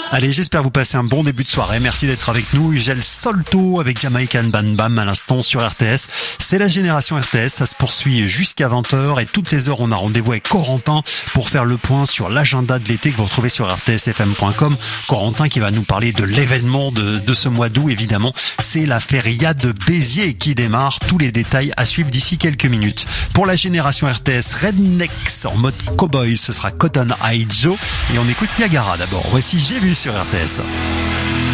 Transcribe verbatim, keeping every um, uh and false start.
Allez, j'espère vous passer un bon début de soirée. Merci d'être avec nous. Ugel Solto avec Jamaican Bam Bam à l'instant sur R T S. C'est la génération R T S. Ça se poursuit jusqu'à vingt heures et toutes les heures, on a rendez-vous avec Corentin pour faire le point sur l'agenda de l'été que vous retrouvez sur r t s f m point com. Corentin qui va nous parler de l'événement de, de ce mois d'août, évidemment. C'est la Feria de Béziers qui démarre. Tous les détails à suivre d'ici quelques minutes. Pour la génération R T S, Rednecks en mode cowboy, ce sera Cotton Eye Joe. Et on écoute Niagara d'abord. Voici J'ai vu sur R T S.